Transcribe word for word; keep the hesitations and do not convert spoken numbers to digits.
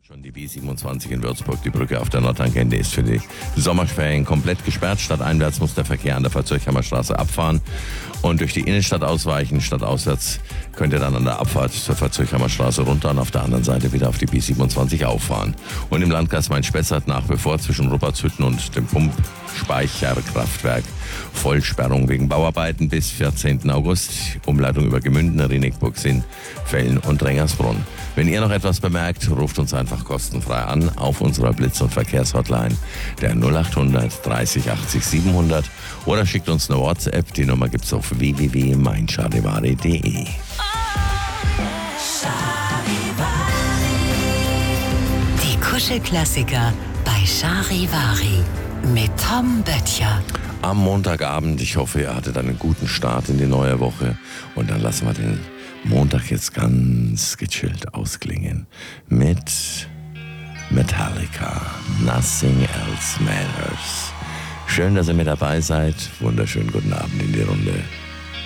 Schon die B siebenundzwanzig in Würzburg, die Brücke auf der Nordtangente ist für die Sommerferien komplett gesperrt. Stadteinwärts muss der Verkehr an der Verzöchheimer Straße abfahren und durch die Innenstadt ausweichen. Stadtauswärts könnt ihr dann an der Abfahrt zur Verzöchheimer Straße runter und auf der anderen Seite wieder auf die B siebenundzwanzig auffahren. Und im Landkreis Main-Spessart nach wie vor zwischen Ruppertshütten und dem Pumpspeicherkraftwerk Vollsperrung wegen Bauarbeiten bis vierzehnten August. Umleitung über Gemünden, Renigburg, Sinn, Fellen und Rengersbrunn. Wenn ihr noch etwas bemerkt, ruft uns einfach kostenfrei an auf unserer Blitz- und Verkehrshotline der null achthundert dreißig achtzig siebenhundert oder schickt uns eine WhatsApp. Die Nummer gibt's auf w w w punkt mein charivari punkt d e. Die Kuschelklassiker bei Charivari mit Tom Böttcher. Am Montagabend, ich hoffe, ihr hattet einen guten Start in die neue Woche und dann lassen wir den Montag jetzt ganz gechillt ausklingen mit Metallica, Nothing Else Matters. Schön, dass ihr mit dabei seid. Wunderschönen guten Abend in die Runde.